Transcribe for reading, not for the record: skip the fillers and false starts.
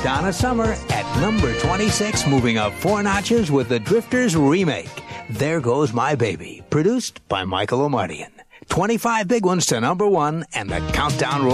Donna Summer at number 26, moving up 4 notches with the Drifters remake. There Goes My Baby, produced by Michael Omartian. 25 big ones to number 1, and the countdown rolls.